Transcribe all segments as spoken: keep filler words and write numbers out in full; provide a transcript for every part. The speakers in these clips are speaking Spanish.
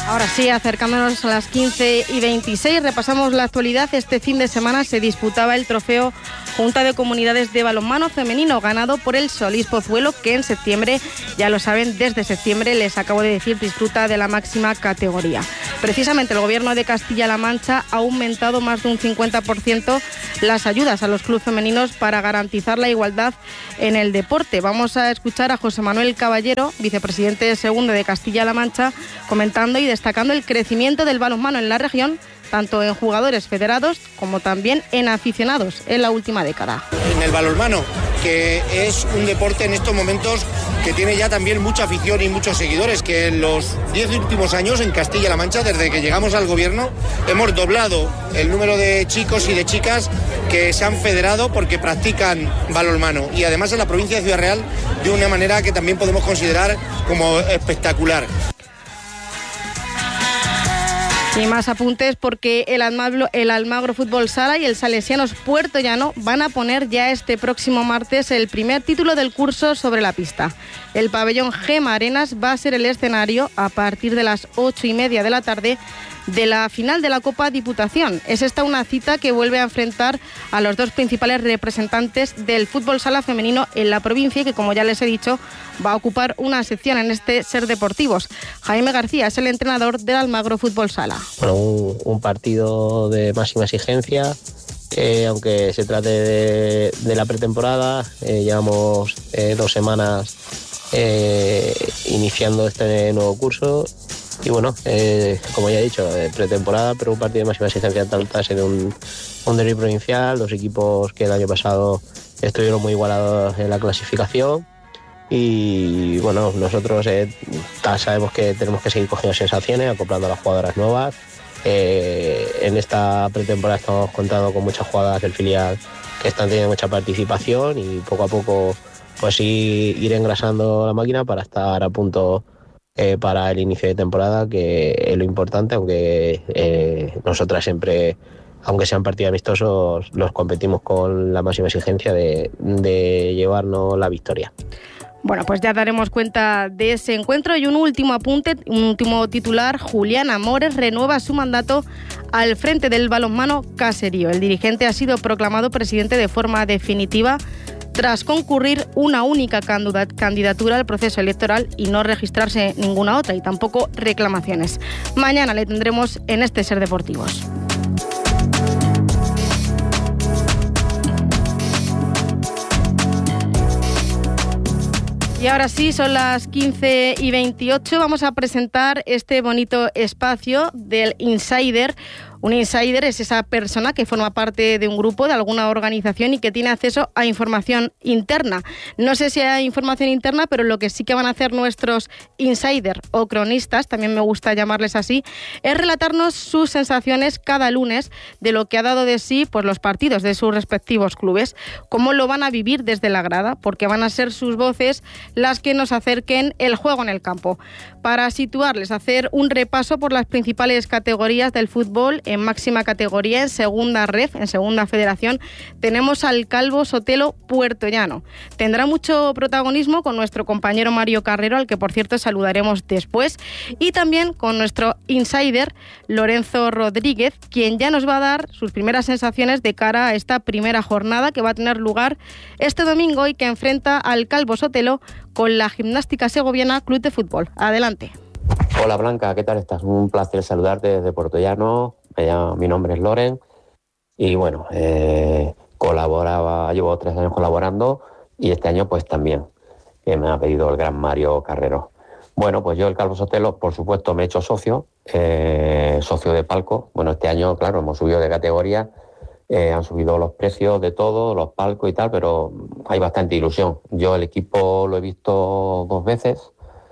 Ahora sí, acercándonos a las quince y veintiséis, repasamos la actualidad. Este fin de semana se disputaba el trofeo Junta de Comunidades de Balonmano Femenino, ganado por el Solís Pozuelo, que en septiembre, ya lo saben, desde septiembre, les acabo de decir, disfruta de la máxima categoría. Precisamente el Gobierno de Castilla-La Mancha ha aumentado más de un cincuenta por ciento las ayudas a los clubes femeninos para garantizar la igualdad en el deporte. Vamos a escuchar a José Manuel Caballero, vicepresidente segundo de Castilla-La Mancha, comentando y destacando el crecimiento del balonmano en la región, tanto en jugadores federados como también en aficionados en la última década. En el balonmano, que es un deporte en estos momentos que tiene ya también mucha afición y muchos seguidores, que en los diez últimos años en Castilla-La Mancha, desde que llegamos al gobierno, hemos doblado el número de chicos y de chicas que se han federado porque practican balonmano, y además en la provincia de Ciudad Real de una manera que también podemos considerar como espectacular. Y más apuntes porque el Almagro, el Almagro Fútbol Sala y el Salesianos Puerto Llano van a poner ya este próximo martes el primer título del curso sobre la pista. El pabellón Gema Arenas va a ser el escenario a partir de las ocho y media de la tarde de la final de la Copa Diputación. Es esta una cita que vuelve a enfrentar a los dos principales representantes del fútbol sala femenino en la provincia y que, como ya les he dicho, va a ocupar una sección en este Ser Deportivos. Jaime García es el entrenador del Almagro Fútbol Sala. Bueno, un, un partido de máxima exigencia, eh, aunque se trate de, de la pretemporada, eh, llevamos eh, dos semanas eh, iniciando este nuevo curso. Y bueno, eh, como ya he dicho, eh, pretemporada, pero un partido de máxima exigencia en tratarse de un, un derbi provincial, los equipos que el año pasado estuvieron muy igualados en la clasificación. Y bueno, nosotros eh, sabemos que tenemos que seguir cogiendo sensaciones, acoplando a las jugadoras nuevas. Eh, en esta pretemporada estamos contando con muchas jugadoras del filial que están teniendo mucha participación, y poco a poco pues sí, ir engrasando la máquina para estar a punto Eh, para el inicio de temporada, que es lo importante, aunque eh, nosotras siempre, aunque sean partidos amistosos, los competimos con la máxima exigencia de, de llevarnos la victoria. Bueno, pues ya daremos cuenta de ese encuentro. Y un último apunte, un último titular: Julián Amores renueva su mandato al frente del balonmano caserío. El dirigente ha sido proclamado presidente de forma definitiva tras concurrir una única candidatura al proceso electoral y no registrarse ninguna otra, y tampoco reclamaciones. Mañana le tendremos en este Ser Deportivos. Y ahora sí, son las quince y veintiocho. Vamos a presentar este bonito espacio del Insider. Un insider es esa persona que forma parte de un grupo, de alguna organización, y que tiene acceso a información interna. No sé si hay información interna, pero lo que sí que van a hacer nuestros insider o cronistas, también me gusta llamarles así, es relatarnos sus sensaciones cada lunes de lo que ha dado de sí pues, los partidos de sus respectivos clubes, cómo lo van a vivir desde la grada, porque van a ser sus voces las que nos acerquen el juego en el campo. Para situarles, hacer un repaso por las principales categorías del fútbol. En máxima categoría, en segunda ref, en segunda federación, tenemos al Calvo Sotelo Puerto Llano. Tendrá mucho protagonismo con nuestro compañero Mario Carrero, al que por cierto saludaremos después, y también con nuestro insider Lorenzo Rodríguez, quien ya nos va a dar sus primeras sensaciones de cara a esta primera jornada que va a tener lugar este domingo y que enfrenta al Calvo Sotelo con la Gimnástica Segoviana Club de Fútbol. Adelante. Hola Blanca, ¿qué tal estás? Un placer saludarte desde Puerto Llano. Mi nombre es Loren y bueno, eh, colaboraba, llevo tres años colaborando, y este año pues también, que me ha pedido el gran Mario Carrero. Bueno, pues yo, el Calvo Sotelo, por supuesto me he hecho socio, eh, socio de palco. Bueno, este año, claro, hemos subido de categoría, eh, han subido los precios de todo, los palcos y tal, pero hay bastante ilusión. Yo el equipo lo he visto dos veces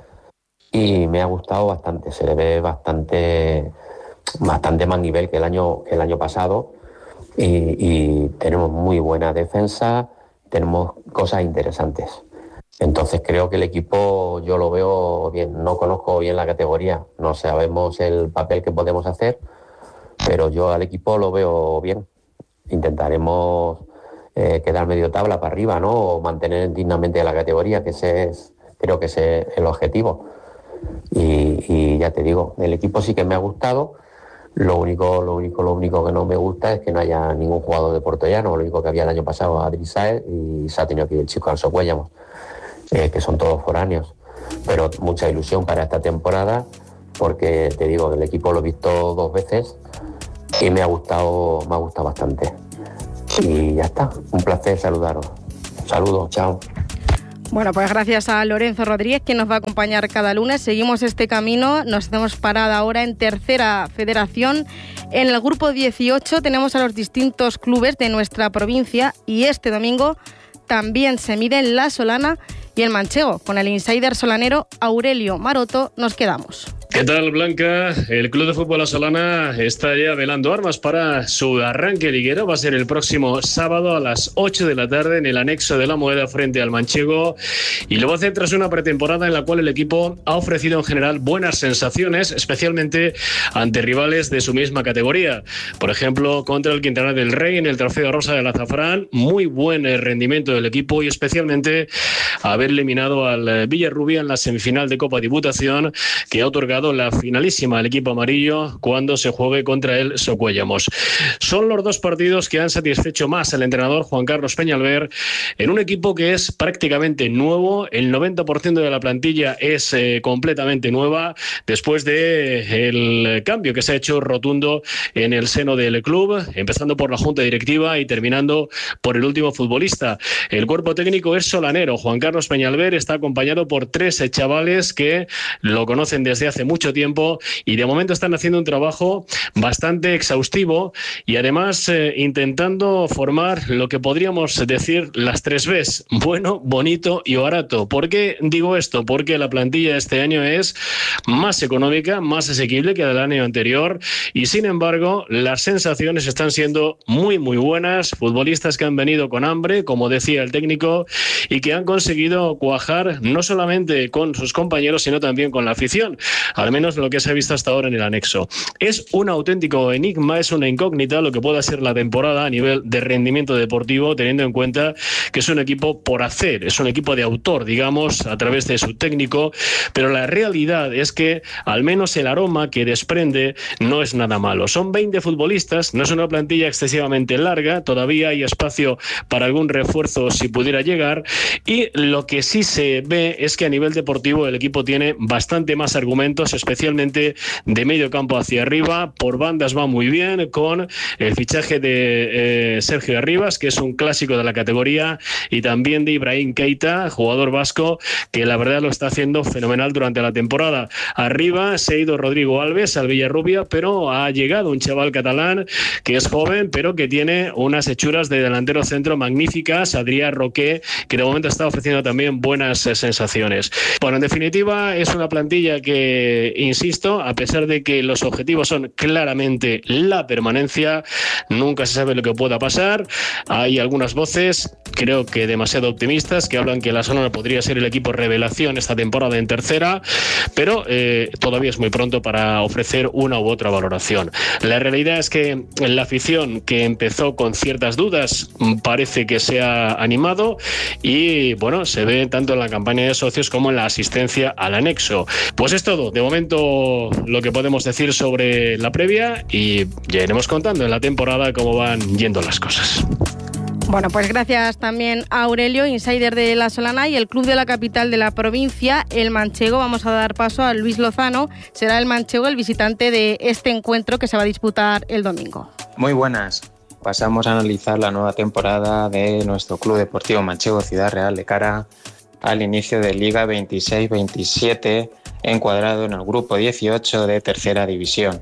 y me ha gustado bastante, se le ve bastante... bastante más nivel que el año que el año pasado, y, y tenemos muy buena defensa, tenemos cosas interesantes. Entonces creo que el equipo yo lo veo bien. No conozco bien la categoría, no sabemos el papel que podemos hacer, pero yo al equipo lo veo bien. Intentaremos eh, quedar medio tabla para arriba, ¿no? O mantener dignamente la categoría, que ese es, creo que ese es el objetivo. y, y ya te digo, el equipo sí que me ha gustado. Lo único, lo único, lo único que no me gusta es que no haya ningún jugador de Puertollano. Lo único que había el año pasado, Adri Saez, y se ha tenido que ir el chico al Socuéllamos, eh, que son todos foráneos. Pero mucha ilusión para esta temporada, porque te digo, el equipo lo he visto dos veces y me ha gustado, me ha gustado bastante. Y ya está, un placer saludaros. Saludos, chao. Bueno, pues gracias a Lorenzo Rodríguez, que nos va a acompañar cada lunes. Seguimos este camino, nos hacemos parada ahora en Tercera Federación. En el grupo dieciocho tenemos a los distintos clubes de nuestra provincia y este domingo también se miden La Solana y el Manchego. Con el insider solanero Aurelio Maroto nos quedamos. ¿Qué tal, Blanca? El Club de Fútbol La Solana está ya velando armas para su arranque liguero. Va a ser el próximo sábado a las ocho de la tarde en el anexo de La Moeda frente al Manchego. Y lo va a hacer tras una pretemporada en la cual el equipo ha ofrecido en general buenas sensaciones, especialmente ante rivales de su misma categoría. Por ejemplo, contra el Quintana del Rey en el Trofeo Rosa del Azafrán. Muy buen rendimiento del equipo y especialmente haber eliminado al Villarrubia en la semifinal de Copa Diputación, que ha otorgado la finalísima al equipo amarillo cuando se juegue contra el Socuéllamos. Son los dos partidos que han satisfecho más al entrenador Juan Carlos Peñalver en un equipo que es prácticamente nuevo. El noventa por ciento de la plantilla es eh, completamente nueva después de el cambio que se ha hecho rotundo en el seno del club, empezando por la junta directiva y terminando por el último futbolista. El cuerpo técnico es solanero. Juan Carlos Peñalver está acompañado por tres chavales que lo conocen desde hace mucho tiempo y de momento están haciendo un trabajo bastante exhaustivo y además eh, intentando formar lo que podríamos decir las tres Bs: bueno, bonito y barato. ¿Por qué digo esto? Porque la plantilla de este año es más económica, más asequible que la del año anterior y sin embargo las sensaciones están siendo muy muy buenas. Futbolistas que han venido con hambre, como decía el técnico, y que han conseguido cuajar no solamente con sus compañeros sino también con la afición, al menos lo que se ha visto hasta ahora en el anexo. Es un auténtico enigma, es una incógnita lo que pueda ser la temporada a nivel de rendimiento deportivo, teniendo en cuenta que es un equipo por hacer, es un equipo de autor, digamos, a través de su técnico, pero la realidad es que al menos el aroma que desprende no es nada malo. Son veinte futbolistas, no es una plantilla excesivamente larga, todavía hay espacio para algún refuerzo si pudiera llegar, y lo que sí se ve es que a nivel deportivo el equipo tiene bastante más argumentos, especialmente de medio campo hacia arriba. Por bandas va muy bien con el fichaje de eh, Sergio Arribas, que es un clásico de la categoría, y también de Ibrahim Keita, jugador vasco, que la verdad lo está haciendo fenomenal durante la temporada. Arriba se ha ido Rodrigo Alves al Villarrubia, pero ha llegado un chaval catalán que es joven, pero que tiene unas hechuras de delantero centro magníficas, Adrià Roqué, que de momento está ofreciendo también buenas eh, sensaciones. Bueno, en definitiva, es una plantilla que, insisto, a pesar de que los objetivos son claramente la permanencia, nunca se sabe lo que pueda pasar. Hay algunas voces, creo que demasiado optimistas, que hablan que la Solana podría ser el equipo revelación esta temporada en tercera, pero eh, todavía es muy pronto para ofrecer una u otra valoración. La realidad es que la afición, que empezó con ciertas dudas, parece que se ha animado y, bueno, se ve tanto en la campaña de socios como en la asistencia al anexo. Pues es todo, de momento, lo que podemos decir sobre la previa, y ya iremos contando en la temporada cómo van yendo las cosas. Bueno, pues gracias también a Aurelio, insider de La Solana, y el club de la capital de la provincia, el Manchego. Vamos a dar paso a Luis Lozano. Será el Manchego el visitante de este encuentro que se va a disputar el domingo. Muy buenas. Pasamos a analizar la nueva temporada de nuestro Club Deportivo Manchego Ciudad Real de cara al inicio de Liga veintiséis veintisiete, encuadrado en el grupo dieciocho de Tercera División.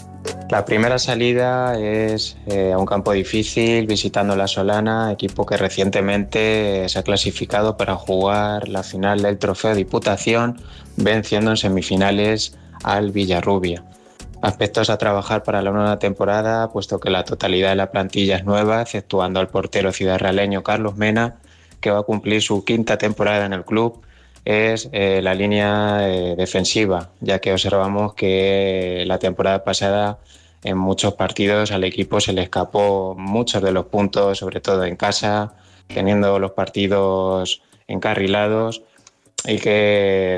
La primera salida es eh, a un campo difícil, visitando La Solana, equipo que recientemente se ha clasificado para jugar la final del Trofeo Diputación, venciendo en semifinales al Villarrubia. Aspectos a trabajar para la nueva temporada, puesto que la totalidad de la plantilla es nueva, exceptuando al portero ciudadraleño Carlos Mena, que va a cumplir su quinta temporada en el club, es eh, la línea eh, defensiva, ya que observamos que la temporada pasada en muchos partidos al equipo se le escapó muchos de los puntos, sobre todo en casa, teniendo los partidos encarrilados, y que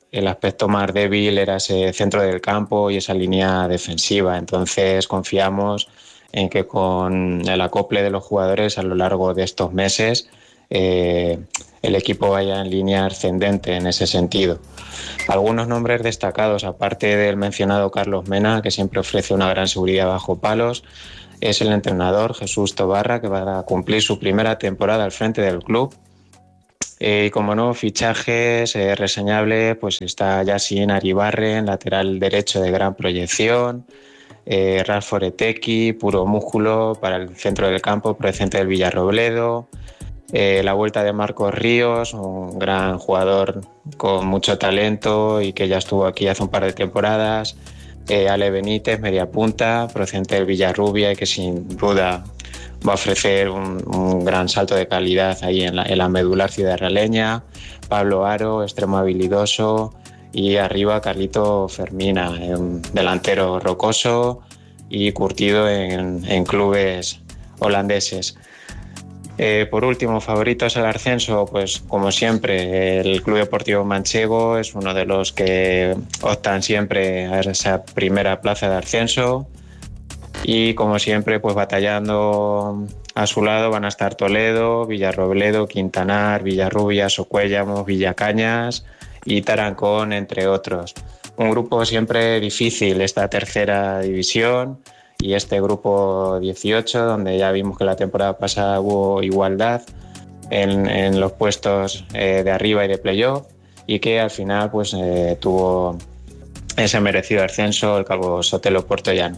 el aspecto más débil era ese centro del campo y esa línea defensiva. Entonces confiamos en que con el acople de los jugadores a lo largo de estos meses eh, el equipo vaya en línea ascendente en ese sentido. Algunos nombres destacados, aparte del mencionado Carlos Mena, que siempre ofrece una gran seguridad bajo palos, es el entrenador Jesús Tobarra, que va a cumplir su primera temporada al frente del club. Eh, y como nuevos fichajes, eh, reseñable, pues está Yassin Aribarren, lateral derecho de gran proyección, eh, Ralf Oreteki, puro músculo para el centro del campo, procedente del Villarrobledo, eh, la vuelta de Marcos Ríos, un gran jugador con mucho talento y que ya estuvo aquí hace un par de temporadas, eh, Ale Benítez, media punta, procedente del Villarrubia y que sin duda va a ofrecer un, un gran salto de calidad ahí en la, en la medular ciudadrealeña. Pablo Aro, extremo habilidoso, y arriba Carlito Fermina, un delantero rocoso y curtido en, en clubes holandeses. Eh, por último, favoritos al ascenso, pues como siempre, el Club Deportivo Manchego es uno de los que optan siempre a esa primera plaza de ascenso. Y como siempre, pues batallando a su lado van a estar Toledo, Villarrobledo, Quintanar, Villarrubia, Socuéllamos, Villacañas y Tarancón, entre otros. Un grupo siempre difícil, esta tercera división y este grupo dieciocho, donde ya vimos que la temporada pasada hubo igualdad en, en los puestos eh, de arriba y de playoff, y que al final pues eh, tuvo ese merecido ascenso el Cabo Sotelo Puertollano.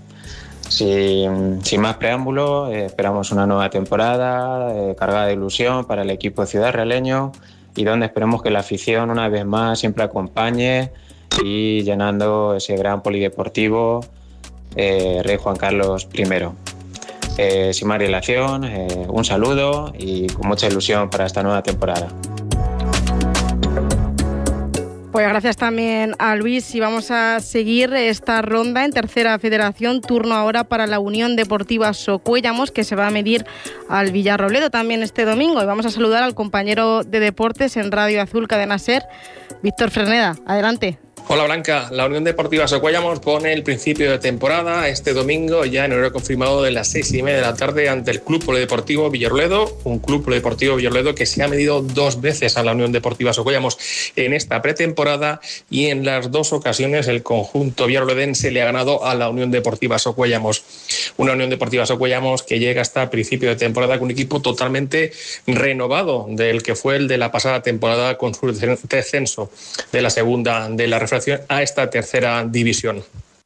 Sin, sin más preámbulo, eh, esperamos una nueva temporada eh, cargada de ilusión para el equipo ciudadrealeño y donde esperemos que la afición una vez más siempre acompañe y llenando ese gran polideportivo eh, Rey Juan Carlos primero. Eh, sin más dilación, eh, un saludo y con mucha ilusión para esta nueva temporada. Pues gracias también a Luis y vamos a seguir esta ronda en Tercera Federación. Turno ahora para la Unión Deportiva Socuéllamos, que se va a medir al Villarrobledo también este domingo. Y vamos a saludar al compañero de deportes en Radio Azul Cadena Ser, Víctor Ferneda. Adelante. Hola Blanca, la Unión Deportiva Socuéllamos pone el principio de temporada este domingo ya en horario confirmado de las seis y media de la tarde ante el Club Polideportivo Villarrobledo, un Club Polideportivo Villarrobledo que se ha medido dos veces a la Unión Deportiva Socuéllamos en esta pretemporada y en las dos ocasiones el conjunto villarrobledense le ha ganado a la Unión Deportiva Socuéllamos. Una Unión Deportiva Socuéllamos que llega hasta principio de temporada con un equipo totalmente renovado del que fue el de la pasada temporada con su descenso de la segunda de la refracción a esta tercera división.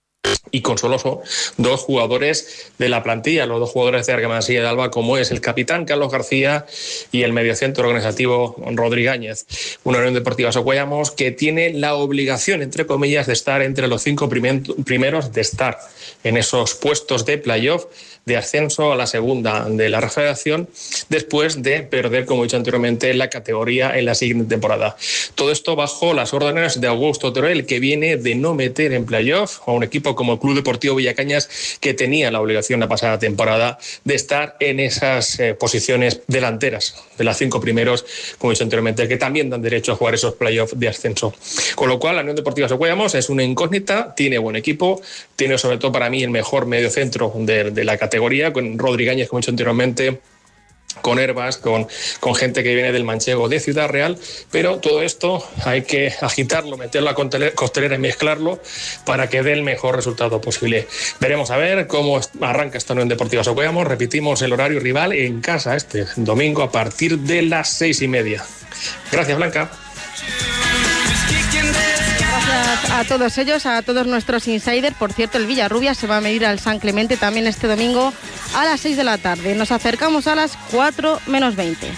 Y con solo dos jugadores de la plantilla, los dos jugadores de Argamasilla de Alba, como es el capitán Carlos García y el mediocentro organizativo Rodríguez. Una Unión Deportiva Socuéllamos que tiene la obligación, entre comillas, de estar entre los cinco primeros, de estar en esos puestos de playoff, de ascenso a la segunda de la Federación, después de perder, como he dicho anteriormente, la categoría en la siguiente temporada. Todo esto bajo las órdenes de Augusto Teruel, que viene de no meter en playoff a un equipo como el Club Deportivo Villacañas, que tenía la obligación la pasada temporada de estar en esas eh, posiciones delanteras de las cinco primeros, como he dicho anteriormente, que también dan derecho a jugar esos playoffs de ascenso. Con lo cual, la Unión Deportiva Socuéllamos es una incógnita, tiene buen equipo, tiene sobre todo para mí el mejor mediocentro de, de la categoría, con Rodríguez, como he dicho anteriormente, con Herbas, con, con gente que viene del manchego de Ciudad Real, pero todo esto hay que agitarlo, meterlo a costelera y mezclarlo para que dé el mejor resultado posible. Veremos a ver cómo arranca esta Unión Deportiva Socuéllamos. Repetimos el horario rival en casa este domingo a partir de las seis y media. Gracias, Blanca. Gracias a todos ellos, a todos nuestros insiders. Por cierto, el Villarrubia se va a medir al San Clemente también este domingo a las seis de la tarde. Nos acercamos a las cuatro menos veinte.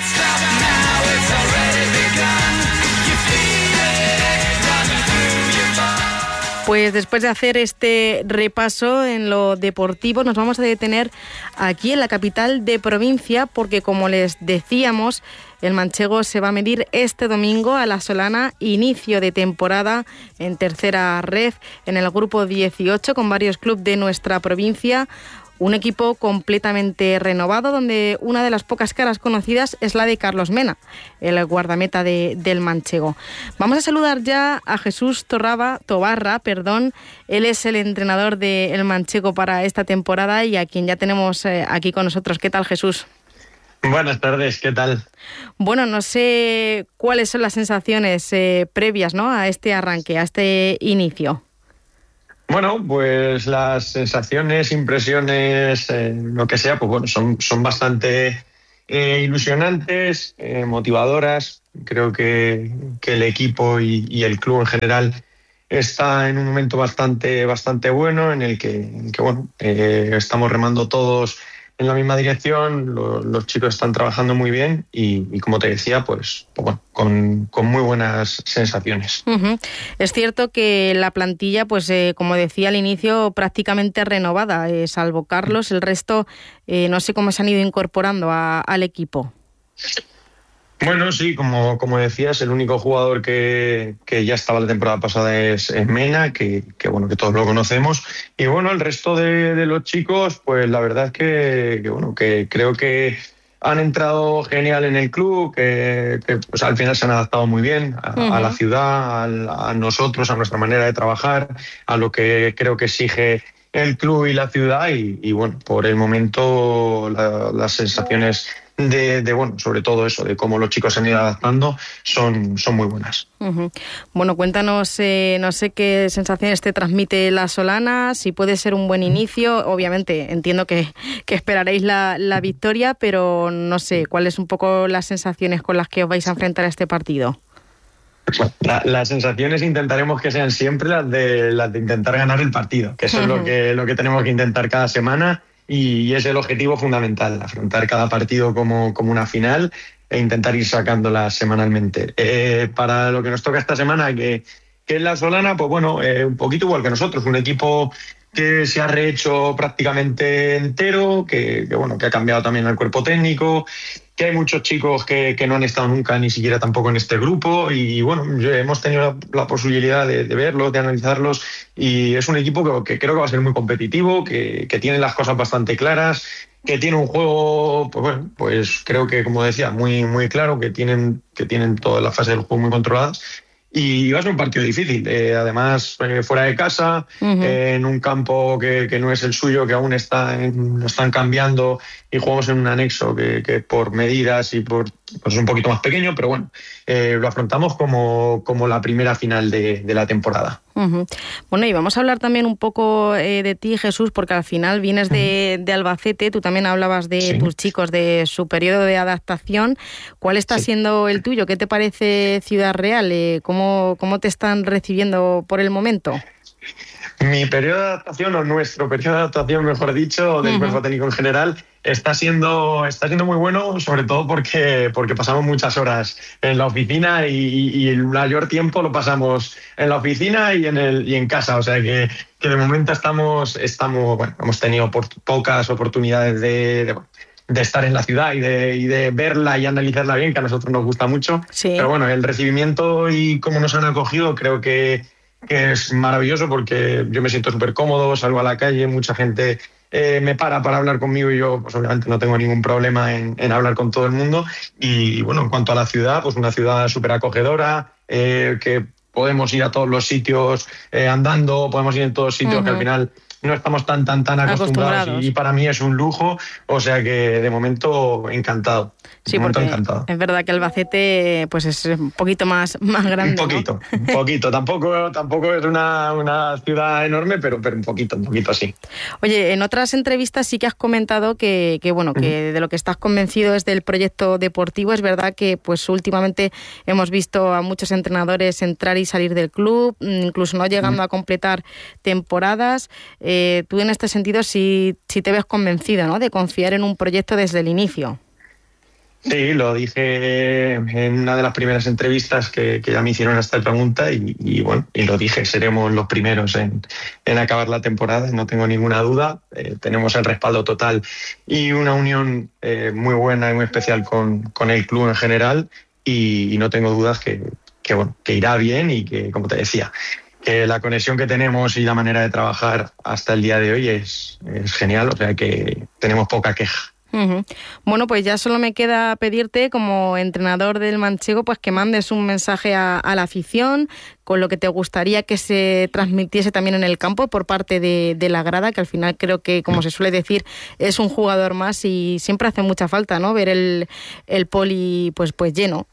Pues después de hacer este repaso en lo deportivo, nos vamos a detener aquí en la capital de provincia, porque como les decíamos, el manchego se va a medir este domingo a la Solana, inicio de temporada en tercera ref, en el grupo dieciocho, con varios clubes de nuestra provincia. un equipo completamente renovado, donde una de las pocas caras conocidas es la de Carlos Mena, el guardameta de, del manchego. Vamos a saludar ya a Jesús Torraba, Tobarra, perdón. Él es el entrenador del manchego para esta temporada y a quien ya tenemos eh, aquí con nosotros. ¿Qué tal, Jesús? Buenas tardes, ¿qué tal? Bueno, no sé cuáles son las sensaciones eh, previas, ¿no?, a este arranque, a este inicio. Bueno, pues las sensaciones, impresiones, eh, lo que sea, pues bueno, son, son bastante eh, ilusionantes, eh, motivadoras. Creo que, que el equipo y, y el club en general está en un momento bastante, bastante bueno, en el que, en que bueno, eh, estamos remando todos en la misma dirección, lo, los chicos están trabajando muy bien y, y como te decía, pues, pues bueno, con, con muy buenas sensaciones. Uh-huh. Es cierto que la plantilla, pues eh, como decía al inicio, prácticamente renovada, eh, salvo Carlos, el resto eh, no sé cómo se han ido incorporando a, al equipo. Bueno, sí, como, como decías, el único jugador que, que ya estaba la temporada pasada es, es Mena, que, que bueno, que todos lo conocemos. Y bueno, el resto de, de los chicos, pues la verdad es que, que bueno, que creo que han entrado genial en el club, que, que pues, al final se han adaptado muy bien a, uh-huh. a la ciudad, a, a nosotros, a nuestra manera de trabajar, a lo que creo que exige el club y la ciudad. Y, y bueno, por el momento la, las sensaciones De, de, bueno, sobre todo eso, de cómo los chicos se han ido adaptando, son, son muy buenas. Uh-huh. Bueno, cuéntanos, eh, no sé qué sensaciones te transmite la Solana, si puede ser un buen inicio. Obviamente, entiendo que, que esperaréis la, la victoria, pero no sé, ¿cuáles un poco las sensaciones con las que os vais a enfrentar a este partido? La, las sensaciones intentaremos que sean siempre las de, las de intentar ganar el partido, que eso uh-huh. es lo que, lo que tenemos que intentar cada semana. Y es el objetivo fundamental, afrontar cada partido como, como una final e intentar ir sacándola semanalmente. Eh, para lo que nos toca esta semana, que, que es la Solana, pues bueno, eh, un poquito igual que nosotros, un equipo que se ha rehecho prácticamente entero, que, que bueno, que ha cambiado también el cuerpo técnico, que hay muchos chicos que, que no han estado nunca ni siquiera tampoco en este grupo y bueno, hemos tenido la, la posibilidad de, de verlos, de analizarlos y es un equipo que, que creo que va a ser muy competitivo, que, que tiene las cosas bastante claras, que tiene un juego, pues bueno, pues creo que como decía, muy, muy claro, que tienen, que tienen todas las fases del juego muy controladas. Y va a ser un partido difícil, eh, además eh, fuera de casa, uh-huh. eh, en un campo que, que no es el suyo, que aún está en, lo están cambiando y jugamos en un anexo que, que por medidas y por pues es un poquito más pequeño, pero bueno, eh, lo afrontamos como, como la primera final de, de la temporada. Uh-huh. Bueno, y vamos a hablar también un poco eh, de ti, Jesús, porque al final vienes de, de Albacete, tú también hablabas de sí. tus chicos, de su periodo de adaptación. ¿Cuál está sí. siendo el tuyo? ¿Qué te parece Ciudad Real? Eh, ¿cómo, ¿Cómo te están recibiendo por el momento? Mi periodo de adaptación, o nuestro periodo de adaptación, mejor dicho, del uh-huh. cuerpo técnico en general, está siendo, está siendo muy bueno, sobre todo porque, porque pasamos muchas horas en la oficina y, y el mayor tiempo lo pasamos en la oficina y en, el, y en casa. O sea que, que de momento estamos, estamos bueno, hemos tenido por, pocas oportunidades de, de, de estar en la ciudad y de, y de verla y analizarla bien, que a nosotros nos gusta mucho. Sí. Pero bueno, el recibimiento y cómo nos han acogido creo que que es maravilloso porque yo me siento súper cómodo, salgo a la calle, mucha gente eh, me para para hablar conmigo y yo pues obviamente no tengo ningún problema en, en hablar con todo el mundo y, y bueno, en cuanto a la ciudad, pues una ciudad súper acogedora, eh, que podemos ir a todos los sitios eh, andando, podemos ir en todos sitios uh-huh. que al final no estamos tan tan tan acostumbrados, acostumbrados. Y, y para mí es un lujo, o sea que de momento encantado. Sí, porque encantado. Es verdad que Albacete pues es un poquito más, más grande. Un poquito, ¿no? un poquito. Tampoco, tampoco es una, una ciudad enorme, pero, pero un poquito, un poquito así. Oye, en otras entrevistas sí que has comentado que, que bueno, que uh-huh. de lo que estás convencido es del proyecto deportivo. Es verdad que pues últimamente hemos visto a muchos entrenadores entrar y salir del club, incluso no llegando uh-huh. a completar temporadas. Eh, tú en este sentido sí, sí te ves convencido, ¿no?, de confiar en un proyecto desde el inicio. Sí, lo dije en una de las primeras entrevistas que, que ya me hicieron esta pregunta y, y bueno, y lo dije, seremos los primeros en, en acabar la temporada, no tengo ninguna duda. Eh, tenemos el respaldo total y una unión eh, muy buena y muy especial con, con el club en general y, y no tengo dudas que, que, bueno, que irá bien y que, como te decía, que la conexión que tenemos y la manera de trabajar hasta el día de hoy es, es genial, o sea que tenemos poca queja. Uh-huh. Bueno, pues ya solo me queda pedirte, como entrenador del manchego, pues que mandes un mensaje a, a la afición con lo que te gustaría que se transmitiese también en el campo por parte de, de la grada, que al final creo que, como se suele decir, es un jugador más y siempre hace mucha falta, ¿no?, ver el, el poli pues, pues lleno.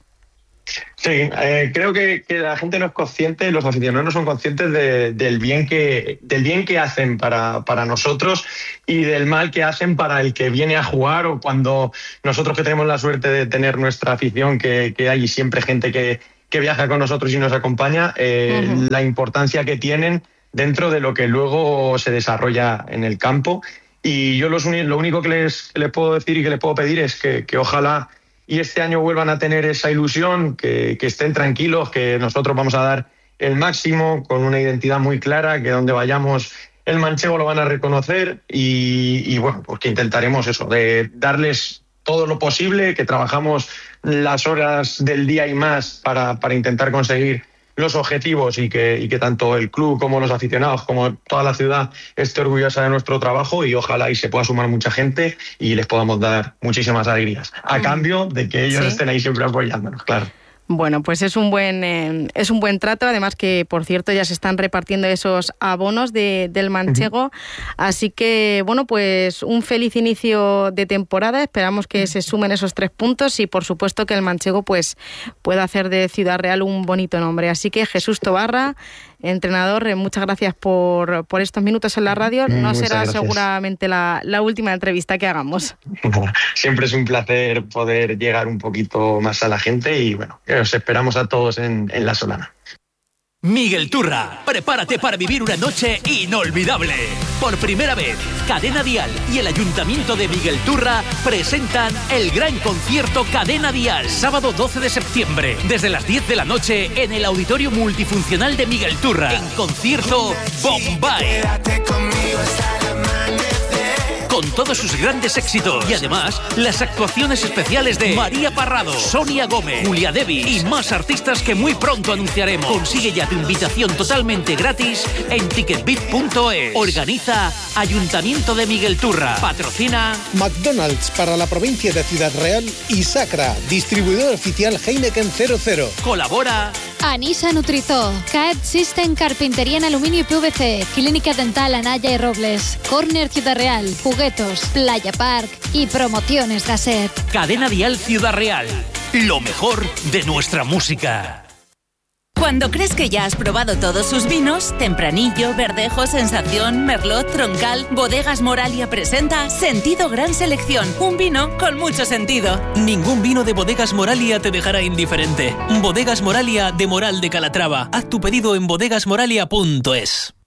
Sí, eh, creo que, que la gente no es consciente, los aficionados no son conscientes de, del bien que del bien que hacen para, para nosotros y del mal que hacen para el que viene a jugar, o cuando nosotros que tenemos la suerte de tener nuestra afición, que, que hay siempre gente que, que viaja con nosotros y nos acompaña, eh, uh-huh. la importancia que tienen dentro de lo que luego se desarrolla en el campo. Y yo los, lo único que les, que les puedo decir y que les puedo pedir es que, que ojalá y este año vuelvan a tener esa ilusión, que, que estén tranquilos, que nosotros vamos a dar el máximo con una identidad muy clara, que donde vayamos el manchego lo van a reconocer y, y bueno, pues que intentaremos eso, de darles todo lo posible, que trabajamos las horas del día y más para, para intentar conseguir los objetivos y que, y que tanto el club como los aficionados como toda la ciudad esté orgullosa de nuestro trabajo, y ojalá y se pueda sumar mucha gente y les podamos dar muchísimas alegrías, a cambio de que ellos ¿Sí? estén ahí siempre apoyándonos, claro. Bueno, pues es un buen eh, es un buen trato, además que, por cierto, ya se están repartiendo esos abonos de, del manchego, uh-huh. así que, bueno, pues un feliz inicio de temporada, esperamos que se sumen esos tres puntos y, por supuesto, que el manchego pues pueda hacer de Ciudad Real un bonito nombre. Así que, Jesús Tobarra, entrenador, muchas gracias por, por estos minutos en la radio. No muchas será gracias. Seguramente la, la última entrevista que hagamos. Siempre es un placer poder llegar un poquito más a la gente y, bueno, os esperamos a todos en, en La Solana. Miguel Turra, prepárate para vivir una noche inolvidable. Por primera vez, Cadena Dial y el Ayuntamiento de Miguel Turra presentan el gran concierto Cadena Dial, sábado doce de septiembre, desde las diez de la noche en el Auditorio Multifuncional de Miguel Turra, en concierto Bombay. Con todos sus grandes éxitos y además las actuaciones especiales de María Parrado, Sonia Gómez, Julia Devi y más artistas que muy pronto anunciaremos. Consigue ya tu invitación totalmente gratis en ticketbit punto es. Organiza Ayuntamiento de Miguel Turra. Patrocina McDonald's para la provincia de Ciudad Real y Sacra, distribuidor oficial Heineken cero cero. Colabora Anisa Nutrizó, C A E D System Carpintería en Aluminio y P V C, Clínica Dental Anaya y Robles, Corner Ciudad Real, Juguetos, Playa Park y Promociones Gasset. Cadena Dial Ciudad Real, lo mejor de nuestra música. Cuando crees que ya has probado todos sus vinos, Tempranillo, Verdejo, Sensación, Merlot, Troncal, Bodegas Moralia presenta Sentido Gran Selección, un vino con mucho sentido. Ningún vino de Bodegas Moralia te dejará indiferente. Bodegas Moralia de Moral de Calatrava. Haz tu pedido en bodegas moralia punto es.